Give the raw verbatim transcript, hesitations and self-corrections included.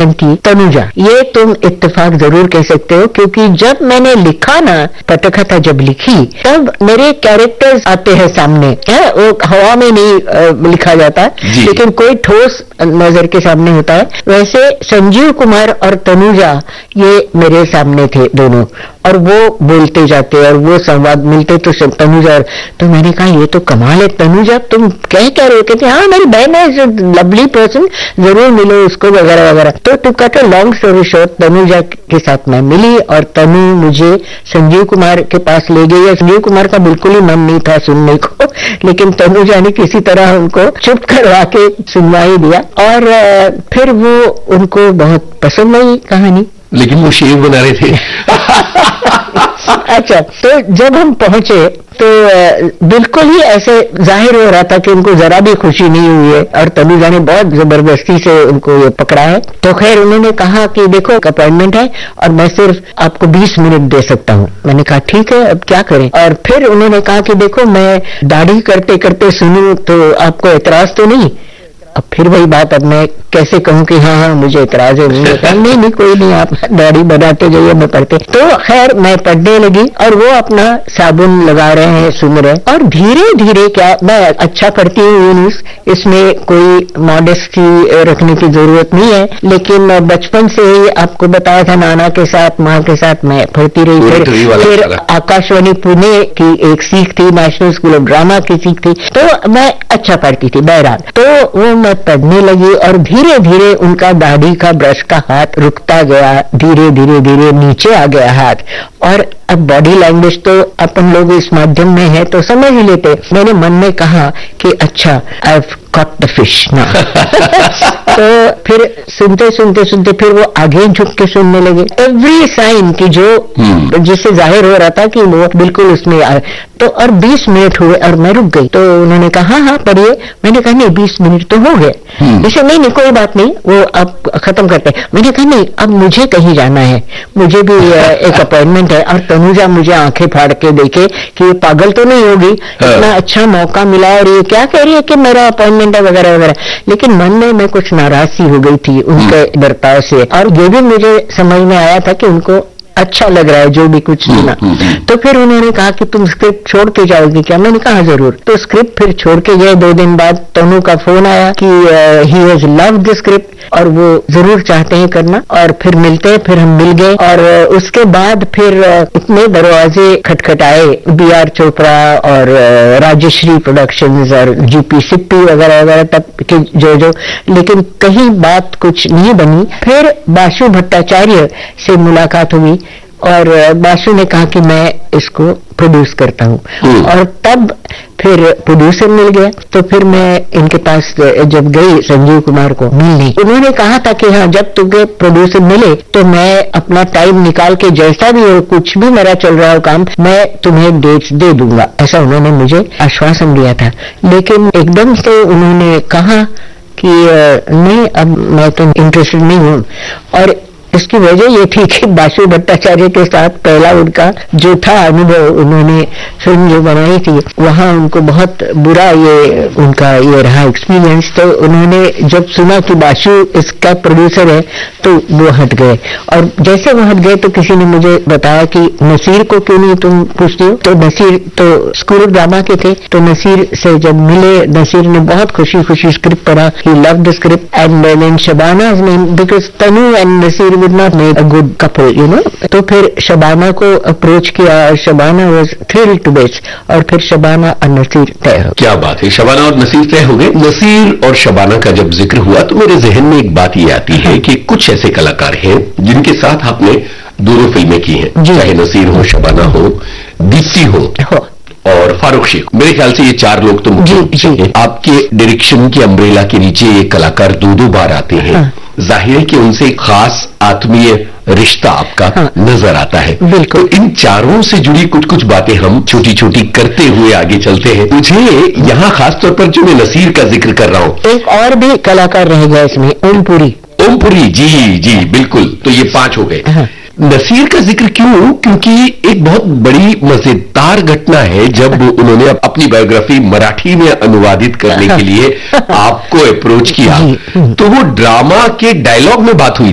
बचपन की तनुजा, ये तुम इत्तेफाक जरूर कह सकते हो, क्योंकि जब मैंने लिखा ना, पटकथा जब लिखी, तब मेरे कैरेक्टर्स आते हैं सामने, है वो हवा में नहीं आ, लिखा जाता, लेकिन कोई ठोस नजर के सामने होता है। वैसे संजीव कुमार और तनुजा ये मेरे सामने थे दोनों, और वो बोलते जाते और वो संवाद मिलते तो तनुजा, तो मैंने कहा ये तो कमाल है तनुजा, तुम कह क्या रहे हो? कहते हाँ मेरी बहन है, लवली पर्सन, जरूर मिलो उसको वगैरह वगैरह। तो to cut a long story short, Tanuja के साथ मैं मिली और तनु मुझे संजीव कुमार के पास ले गई। संजीव कुमार का बिल्कुल ही मन नहीं था सुनने को, लेकिन तनुजा ने किसी तरह उनको चुप करवा के सुनवा ही दिया, और फिर वो उनको बहुत पसंद आई कहानी। लेकिन वो शेर बना रहे थे। अच्छा, तो जब हम पहुंचे तो बिल्कुल ही ऐसे जाहिर हो रहा था कि उनको जरा भी खुशी नहीं हुई है, और तनुजा ने बहुत जबरदस्ती से उनको ये पकड़ा है। तो खैर उन्होंने कहा कि देखो अपॉइंटमेंट है और मैं सिर्फ आपको बीस मिनट दे सकता हूँ। मैंने कहा ठीक है, अब क्या करें? और फिर उन्होंने कहा कि देखो मैं दाढ़ी करते करते सुनूं तो आपको एतराज तो नहीं? अब फिर वही बात, अब मैं कैसे कहूं कि हाँ हाँ मुझे इतराज है? नहीं नहीं कोई नहीं, आप दाढ़ी बनाते जाइए, मैं पढ़ते। तो खैर मैं पढ़ने लगी और वो अपना साबुन लगा रहे हैं, सुन रहे, और धीरे धीरे क्या, मैं अच्छा पढ़ती हूँ, इसमें कोई मॉडेस्टी रखने की जरूरत नहीं है, लेकिन बचपन से ही आपको बताया था नाना के साथ माँ के साथ मैं पढ़ती रही। फिर फिर आकाशवाणी पुणे की एक सीख थी, नेशनल स्कूल ऑफ ड्रामा की सीख थी, तो मैं अच्छा पढ़ती थी। बहरहाल तो वो मैं पढ़ने लगी और धीरे धीरे उनका दाढ़ी का ब्रश का हाथ रुकता गया, धीरे धीरे धीरे नीचे आ गया हाथ। और अब बॉडी लैंग्वेज तो अपन लोग इस माध्यम में है तो समझ ही लेते। मैंने मन में कहा कि अच्छा I have caught the fish ना। तो फिर सुनते सुनते सुनते फिर वो आगे झुक के सुनने लगे, एवरी साइन की जो hmm. जिससे जाहिर हो रहा था कि वो बिल्कुल उसमें आ, तो और बीस मिनट हुए और मैं रुक गई। तो उन्होंने कहा हाँ हाँ पढ़िए। मैंने कहा नहीं बीस मिनट तो हो गए। जैसे hmm. नहीं नहीं कोई बात नहीं, वो आप खत्म करते। मैंने कहा नहीं अब मुझे कहीं जाना है, मुझे भी एक अपॉइंटमेंट है। और तनुजा मुझे आंखें फाड़ के देखे कि ये पागल तो नहीं होगी, इतना अच्छा मौका मिला और ये क्या कह रही है कि मेरा अपॉइंटमेंट है वगैरह वगैरह। लेकिन मन में मैं कुछ नाराज सी हो गई थी उनके बर्ताव से, और ये भी मुझे समझ में आया था कि उनको अच्छा लग रहा है जो भी कुछ सुना। तो फिर उन्होंने कहा कि तुम स्क्रिप्ट छोड़ के जाओगी क्या? मैंने कहा जरूर। तो स्क्रिप्ट फिर छोड़ के गए। दो दिन बाद तनु का फोन आया कि he has loved the script और वो जरूर चाहते हैं करना, और फिर मिलते हैं। फिर हम मिल गए और उसके बाद फिर इतने दरवाजे खटखटाए, बी आर चोपड़ा और राजश्री प्रोडक्शंस और जीपी सिप्पी वगैरह वगैरह तब के जो जो, लेकिन कहीं बात कुछ नहीं बनी। फिर बासु भट्टाचार्य से मुलाकात हुई और बासु ने कहा कि मैं इसको प्रोड्यूस करता हूँ, और तब फिर प्रोड्यूसर मिल गया। तो फिर मैं इनके पास जब गई संजीव कुमार को मिलने, उन्होंने कहा था कि हाँ जब तुम्हें प्रोड्यूसर मिले तो मैं अपना टाइम निकाल के जैसा भी हो, कुछ भी मेरा चल रहा हो काम, मैं तुम्हें डेट्स दे दूंगा, ऐसा उन्होंने मुझे आश्वासन दिया था। लेकिन एकदम से उन्होंने कहा कि नहीं अब मैं तो इंटरेस्टेड नहीं हूँ। और इसकी वजह ये थी कि बासु भट्टाचार्य के साथ पहला उनका जो था अनुभव, उन्होंने फिल्म जो बनाई थी वहां उनको बहुत बुरा ये उनका ये रहा एक्सपीरियंस। तो उन्होंने जब सुना कि बासु इसका प्रोड्यूसर है तो वो हट गए। और जैसे वो हट गए तो किसी ने मुझे बताया कि नसीर को क्यों नहीं तुम पूछती हो? तो नसीर तो स्कूल ऑफ ड्रामा के थे, तो नसीर से जब मिले, नसीर ने बहुत खुशी खुशी स्क्रिप्ट पढ़ा, he loved the script and then शबाना's name, because Tanu and Naseer would not make a good couple, you know। तो फिर शबाना को अप्रोच किया और Shabana was thrilled to bits, और फिर शबाना और नसीर तय हो। क्या बात है, शबाना और नसीर तय हो गए। नसीर और शबाना का जब जिक्र हुआ तो मेरे जहन में एक बात ये आती है कि कुछ ऐसे कलाकार हैं जिनके साथ आपने दोनों फिल्में की हैं, चाहे नसीर हो, शबाना हो, दीप्ति हो, हो। और फारूक शेख। मेरे ख्याल से ये चार लोग तो मुख्य हैं। आपके डायरेक्शन की अम्ब्रेला के नीचे ये कलाकार दो दो बार आते हैं। हाँ। जाहिर है कि उनसे खास आत्मीय रिश्ता आपका हाँ। नजर आता है। बिल्कुल। तो इन चारों से जुड़ी कुछ कुछ बातें हम छोटी छोटी करते हुए आगे चलते हैं। मुझे यहाँ खासतौर पर जो मैं नसीर का जिक्र कर रहा हूँ, एक और भी कलाकार रह गया इसमें, ओमपुरी। ओमपुरी जी जी बिल्कुल। तो ये पांच हो गए। हाँ। नसीर का जिक्र क्यों? क्योंकि एक बहुत बड़ी मजेदार घटना है जब उन्होंने अपनी बायोग्राफी मराठी में अनुवादित करने के लिए आपको अप्रोच किया, तो वो ड्रामा के डायलॉग में बात हुई